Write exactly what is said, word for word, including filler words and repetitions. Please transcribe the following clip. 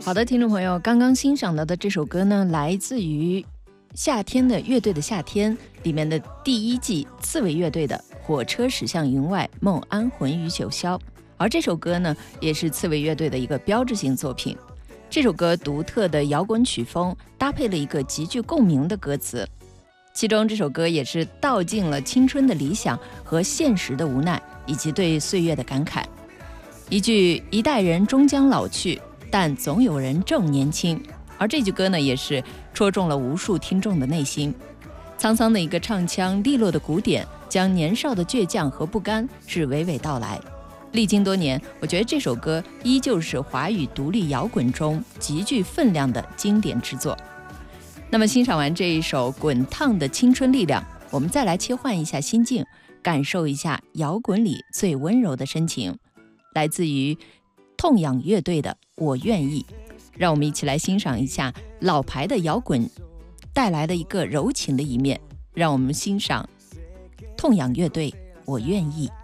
好的，听众朋友，刚刚欣赏到的这首歌呢，来自于夏天的乐队的夏天里面的第一季刺猬乐队的火车驶向云外，梦安魂于九霄。而这首歌呢，也是刺猬乐队的一个标志性作品。这首歌独特的摇滚曲风搭配了一个极具共鸣的歌词，其中这首歌也是道尽了青春的理想和现实的无奈，以及对岁月的感慨。一句一代人终将老去，但总有人正年轻。而这句歌呢，也是戳中了无数听众的内心。沧桑的一个唱腔，利落的鼓点，将年少的倔强和不甘是娓娓道来。历经多年，我觉得这首歌依旧是华语独立摇滚中极具分量的经典之作。那么欣赏完这一首滚烫的青春力量，我们再来切换一下心境，感受一下摇滚里最温柔的深情，来自于痛仰乐队的《我愿意》。让我们一起来欣赏一下老牌的摇滚带来的一个柔情的一面，让我们欣赏痛仰乐队《我愿意》。